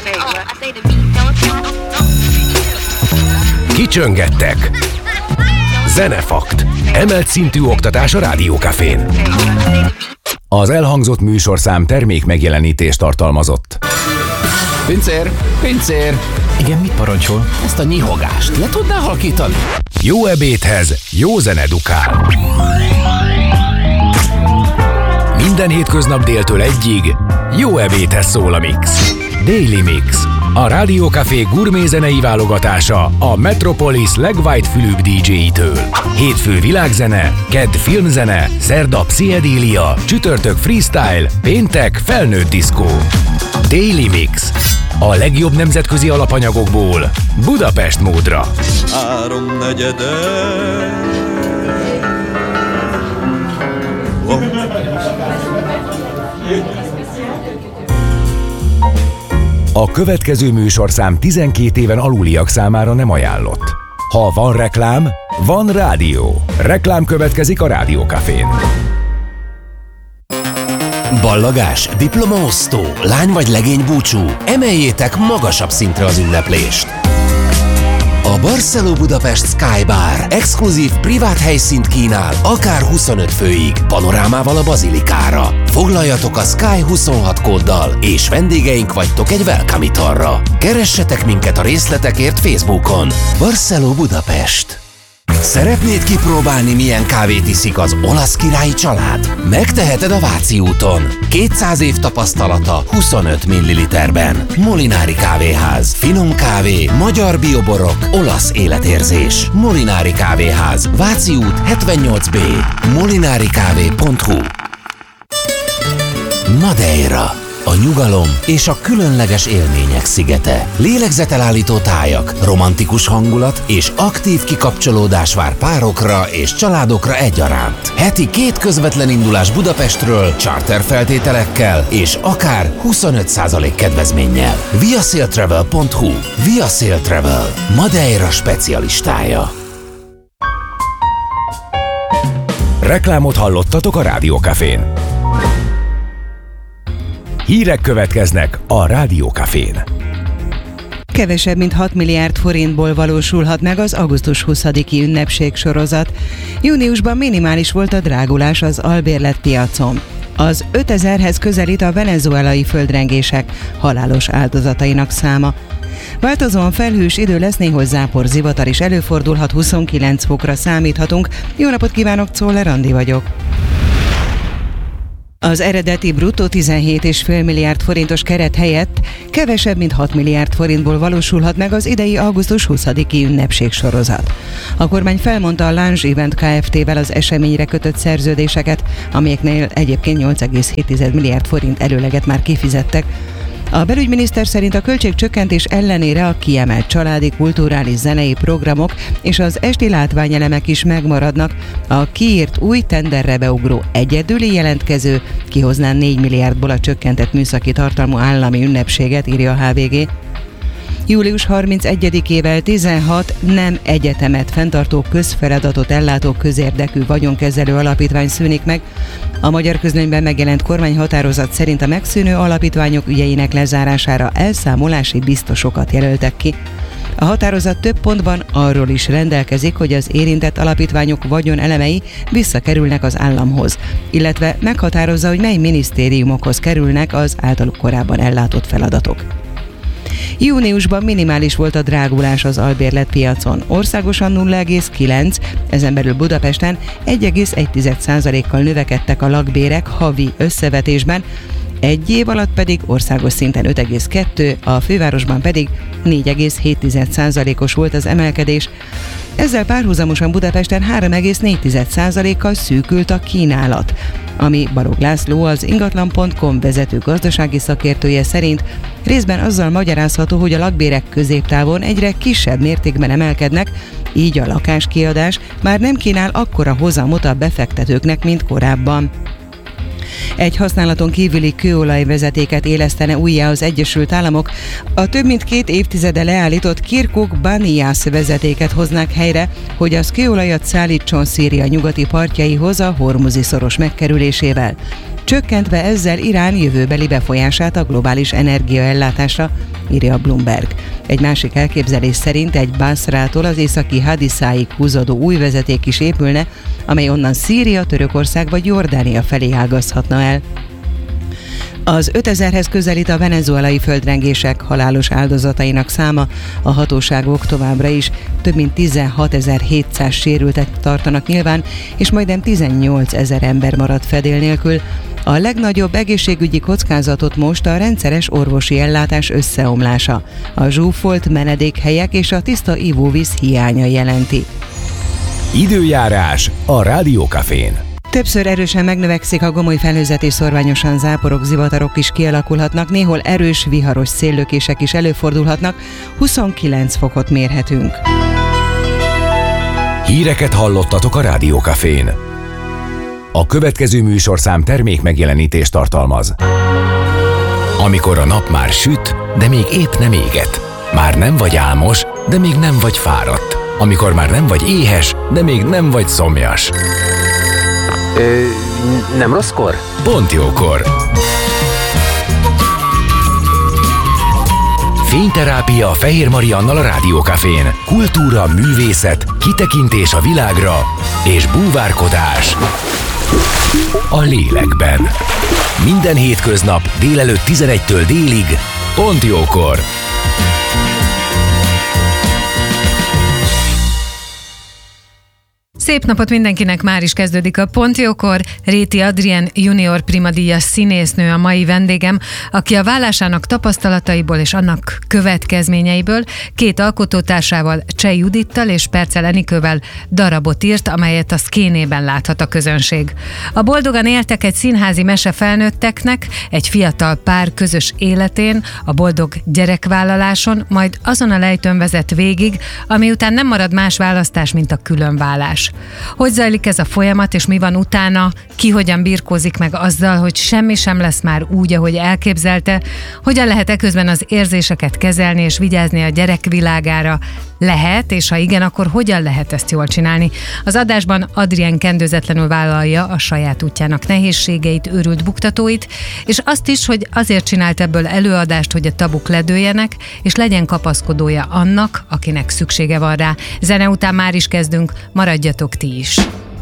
Kicsöngettek. Zenefakt. Emelt szintű oktatás a Rádió Cafén. Az elhangzott műsorszám termék megjelenítést tartalmazott. Pincér! Pincér! Igen, mit parancsol? Ezt a nyihogást le tudnál halkítani? Jó ebédhez jó zene dukál. Minden hétköznap déltől egyig jó ebédhez szól a Mix. Daily Mix. A Rádió Café gourmet zenei válogatása a Metropolis legwhite-fülűbb DJ-től. Hétfő világzene, kedd filmzene, szerda pszichedélia, csütörtök freestyle, péntek felnőtt diszkó. Daily Mix. A legjobb nemzetközi alapanyagokból Budapest módra. 3/4. A következő műsorszám 12 éven aluliak számára nem ajánlott. Ha van reklám, van rádió. Reklám következik a Rádió Cafén. Ballagás, diplomaosztó, lány vagy legény búcsú. Emeljétek magasabb szintre az ünneplést. A Barceló Budapest Sky Bar exkluzív privát helyszínt kínál, akár 25 főig, panorámával a bazilikára. Foglaljatok a Sky 26 kóddal, és vendégeink vagytok egy welcome italra. Keressetek minket a részletekért Facebookon. Barceló Budapest. Szeretnéd kipróbálni, milyen kávét iszik az olasz királyi család? Megteheted a Váci úton. 200 év tapasztalata 25 ml-ben. Molinári kávéház. Finom kávé, magyar bioborok, olasz életérzés. Molinári kávéház. Váci út 78B. molinarikávé.hu. Madeira. A nyugalom és a különleges élmények szigete. Lélegzetelállító tájak, romantikus hangulat és aktív kikapcsolódás vár párokra és családokra egyaránt. Heti 2 közvetlen indulás Budapestről, charter feltételekkel és akár 25% kedvezménnyel. viasailtravel.hu. Via Travel. Madeira specialistája. Reklámot hallottatok a Rádió Cafén. Hírek következnek a Rádió Cafén. Kevesebb mint 6 milliárd forintból valósulhat meg az augusztus 20-i ünnepség sorozat. Júniusban minimális volt a drágulás az albérletpiacon. Az 5000-hez közelít a venezuelai földrengések halálos áldozatainak száma. Változóan felhős idő lesz, néhol zápor, zivatar is előfordulhat, 29 fokra számíthatunk. Jó napot kívánok, Czoller Andi vagyok. Az eredeti bruttó 17,5 milliárd forintos keret helyett kevesebb mint 6 milliárd forintból valósulhat meg az idei augusztus 20-i ünnepségsorozat. A kormány felmondta a Lounge Event Kft-vel az eseményre kötött szerződéseket, amelyeknél egyébként 8,7 milliárd forint előleget már kifizettek. A belügyminiszter szerint a költségcsökkentés ellenére a kiemelt családi, kulturális, zenei programok és az esti látványelemek is megmaradnak. A kiírt új tenderre beugró egyedüli jelentkező kihozná 4 milliárdból a csökkentett műszaki tartalmú állami ünnepséget, írja a HVG. Július 31-ével 16 nem egyetemet fenntartó közfeladatot ellátó közérdekű vagyonkezelő alapítvány szűnik meg. A Magyar Közlönyben megjelent kormányhatározat szerint a megszűnő alapítványok ügyeinek lezárására elszámolási biztosokat jelöltek ki. A határozat több pontban arról is rendelkezik, hogy az érintett alapítványok vagyonelemei visszakerülnek az államhoz, illetve meghatározza, hogy mely minisztériumokhoz kerülnek az általuk korábban ellátott feladatok. Júniusban minimális volt a drágulás az albérletpiacon. Országosan 0,9, ezen belül Budapesten 1,1%-kal növekedtek a lakbérek havi összevetésben, egy év alatt pedig országos szinten 5,2, a fővárosban pedig 4,7%-os volt az emelkedés. Ezzel párhuzamosan Budapesten 3,4%-kal szűkült a kínálat, ami Balogh László, az ingatlan.com vezető gazdasági szakértője szerint részben azzal magyarázható, hogy a lakbérek középtávon egyre kisebb mértékben emelkednek, így a lakáskiadás már nem kínál akkora hozamot a befektetőknek, mint korábban. Egy használaton kívüli kőolajvezetéket élesztene újjá az Egyesült Államok. A több mint 2 évtizede leállított Kirkuk-Banias vezetéket hoznák helyre, hogy az kőolajat szállítson Szíria nyugati partjaihoz a Hormuzi szoros megkerülésével. csökkentve ezzel Irán jövőbeli befolyását a globális energiaellátásra, írja a Bloomberg. Egy másik elképzelés szerint egy Basrától az északi Hadiszáig húzódó új vezeték is épülne, amely onnan Szíria, Törökország vagy Jordánia felé ágazhatna el. Az 5000-hez közelít a venezuelai földrengések halálos áldozatainak száma, a hatóságok továbbra is több mint 16.700 sérültet tartanak nyilván, és majdnem 18.000 ember maradt fedél nélkül. A legnagyobb egészségügyi kockázatot most a rendszeres orvosi ellátás összeomlása, a zsúfolt menedékhelyek és a tiszta ivóvíz hiánya jelenti. Időjárás a Rádió Cafén. Többször erősen megnövekszik a gomoly felhőzet és szorványosan záporok, zivatarok is kialakulhatnak, néhol erős, viharos széllökések is előfordulhatnak, 29 fokot mérhetünk. Híreket hallottatok a Rádió Cafén. A következő műsorszám termék megjelenítést tartalmaz. Amikor a nap már süt, de még épp nem éget. Már nem vagy álmos, de még nem vagy fáradt. Amikor már nem vagy éhes, de még nem vagy szomjas. Nem rosszkor? Pont jókor. Fényterápia Fehér Mariannal a Rádió Cafén. Kultúra, művészet, kitekintés a világra és búvárkodás a lélekben. Minden hétköznap délelőtt 11-től délig, pont jókor. Szép napot mindenkinek, már is kezdődik a Pont Jókor. Réti Adrien junior primadíjas színésznő a mai vendégem, aki a vállásának tapasztalataiból és annak következményeiből két alkotótársával, Cseh Judittal és Percel Enikővel darabot írt, amelyet a Szkénében láthat a közönség. A Boldogan éltek egy színházi mese felnőtteknek, egy fiatal pár közös életén, a boldog gyerekvállaláson, majd azon a lejtőn vezet végig, ami után nem marad más választás, mint a különvállás. Hogy zajlik ez a folyamat, és mi van utána? Ki hogyan birkózik meg azzal, hogy semmi sem lesz már úgy, ahogy elképzelte? Hogyan lehet eközben az érzéseket kezelni és vigyázni a gyerek világára? Lehet, és ha igen, akkor hogyan lehet ezt jól csinálni? Az adásban Adrien kendőzetlenül vállalja a saját útjának nehézségeit, őrült buktatóit, és azt is, hogy azért csinált ebből előadást, hogy a tabuk ledőljenek, és legyen kapaszkodója annak, akinek szüksége van rá. Zene után már is kezdünk, maradjatok ti is!